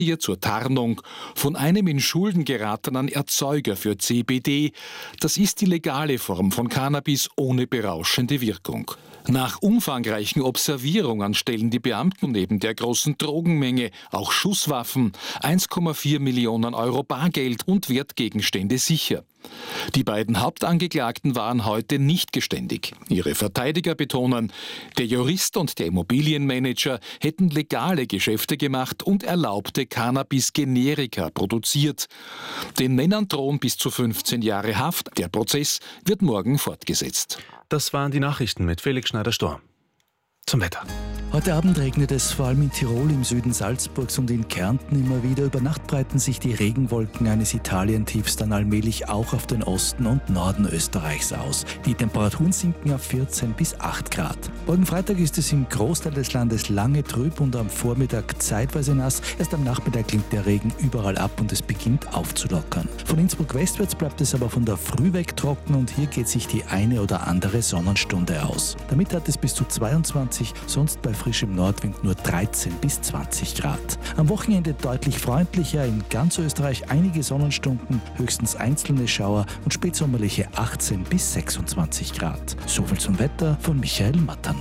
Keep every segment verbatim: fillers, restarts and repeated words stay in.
ihr zur Tarnung von einem in Schulden geratenen Erzeuger für C B D. Das ist die legale Form von Cannabis ohne berauschende Wirkung. Nach umfangreichen Observierungen stellen die Beamten neben der großen Drogenmenge auch Schusswaffen, eins Komma vier Millionen Euro Bargeld und Wertgegenstände sicher. Die beiden Hauptangeklagten waren heute nicht geständig. Ihre Verteidiger betonen, der Jurist und der Immobilienmanager hätten legale Geschäfte gemacht und erlaubte Cannabis-Generika produziert. Den Männern drohen bis zu fünfzehn Jahre Haft. Der Prozess wird morgen fortgesetzt. Das waren die Nachrichten mit Felix Schneider-Storr. Zum Wetter. Heute Abend regnet es vor allem in Tirol, im Süden Salzburgs und in Kärnten immer wieder. Über Nacht breiten sich die Regenwolken eines Italientiefs dann allmählich auch auf den Osten und Norden Österreichs aus. Die Temperaturen sinken auf vierzehn bis acht Grad. Morgen Freitag ist es im Großteil des Landes lange trüb und am Vormittag zeitweise nass. Erst am Nachmittag klingt der Regen überall ab und es beginnt aufzulockern. Von Innsbruck westwärts bleibt es aber von der Früh weg trocken und hier geht sich die eine oder andere Sonnenstunde aus. Damit hat es bis zu zweiundzwanzig, sonst bei frischem Nordwind nur dreizehn bis zwanzig Grad. Am Wochenende deutlich freundlicher, in ganz Österreich einige Sonnenstunden, höchstens einzelne Schauer und spätsommerliche achtzehn bis sechsundzwanzig Grad. Soviel zum Wetter von Michael Mattern.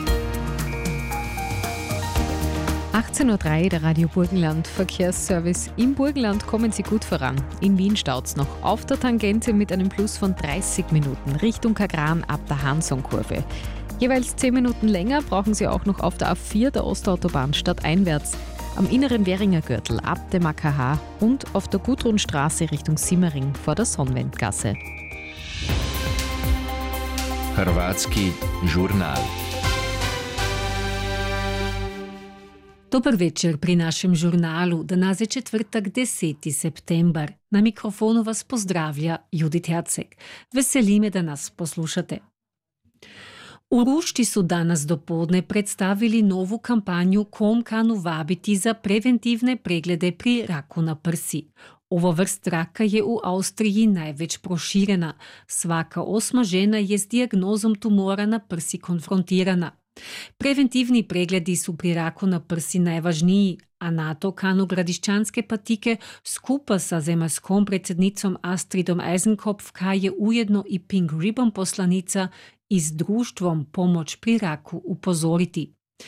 achtzehn Uhr drei, der Radio Burgenland Verkehrsservice. Im Burgenland kommen Sie gut voran. In Wien staut's noch auf der Tangente mit einem Plus von dreißig Minuten Richtung Kagran ab der Hansonkurve. Jeweils zehn Minuten länger brauchen Sie auch noch auf der A vier der Ostautobahn stadteinwärts, am inneren Währinger Gürtel ab dem A K H und auf der Gudrunstraße Richtung Simmering vor der Sonnwendgasse. Hrvatski žurnal. Dobar večer pri našem žurnalu. Danas je četvrtak, deseti september. Na mikrofonu vas pozdravlja Judit Herceg. Veseli me, da nas poslušate. U Rušti su danas dopodne predstavili novu kampanju Kom kanu vabiti za preventivne preglede pri raku na prsi. Ova vrst raka je u Avstriji največ proširena. Svaka osma žena je s dijagnozom tumora na prsi konfrontirana. Preventivni pregledi su pri raku na prsi najvažniji, a NATO kanu gradiščanske patike skupa sa zemaljskom predsednicom Astridom Eisenkopf, kaj je ujedno i Pink Ribbon poslanica i s društvom Pomoć pri raku upozoriti.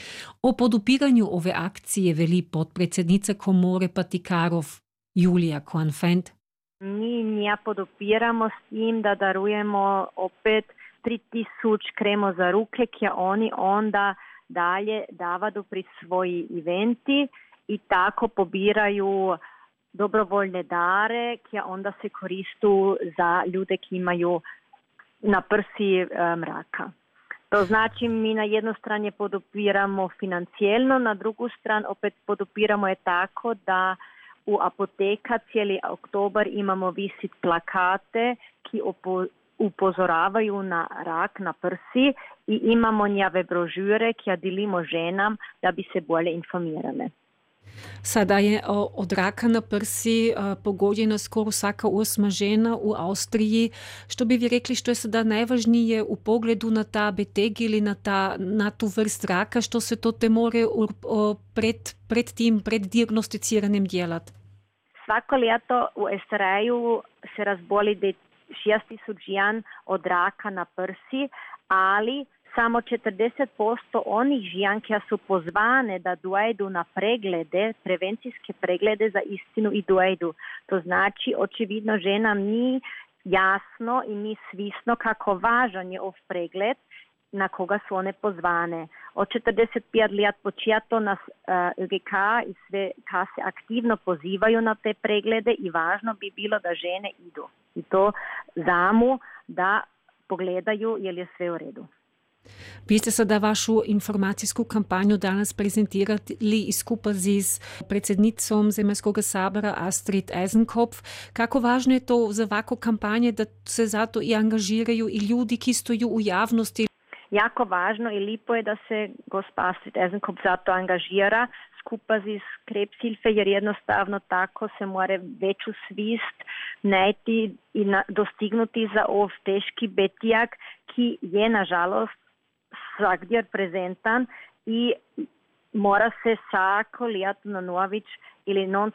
O podupiranju ove akcije veli podpredsednica komore patikarov Julija Koanfent. Mi nja podupiramo s tim da darujemo opet tri tisoč kremo za ruke, kja oni onda dalje davadu pri svoji eventi i tako pobiraju dobrovoljne dare, kja onda se koristu za ljude ki imaju na prsi mraka. To znači mi na jednu stranu podupiramo financijelno, na drugu stranu opet podupiramo je tako da u apoteka cijeli oktobar imamo visit plakate ki opo upozoravaju na rak na prsi i imamo njave brožure kja dilimo ženam da bi se bolje informirale. Sada je od raka na prsi pogođena skoro vsaka osma žena u Avstriji. Što bi vi rekli, što je sada najvažnije u pogledu na ta beteg ili na, ta, na tu vrst raka, što se to te more pred, pred tim, pred diagnosticiranjem djelat? Svako ljeto u Esraju se razboli šest tisoč žen od raka na prsi, ali samo četrdeset posto onih žen kja su pozvane da dojdu na preglede, prevencijske preglede za istinu i dojdu. To znači, očividno ženam ni jasno i ni svisno kako važan je ov pregled na koga su one pozvane. Od četrdeset pet let počijato nas uh, Ö G K i sve kase aktivno pozivaju na te preglede i važno bi bilo da žene idu. I to zamu da pogledaju je li sve u redu. Vi ste sada vašu informacijsku kampanju danas prezentirali i skupa z predsednicom Zemaljskog sabora Astrid Eisenkopf. Kako važno je to za ovako kampanje da se zato i angažiraju i ljudi ki stoju u javnosti? Jako važno i lipo je da se gospa Astrid Eisenkopf zato angažira skupa z Krebshilfe, jer jednostavno tako se mora veću svist najti i na, dostignuti za ov teški betijak, ki je nažalost svakdje prezentan i mora se vsako leto na novič ili non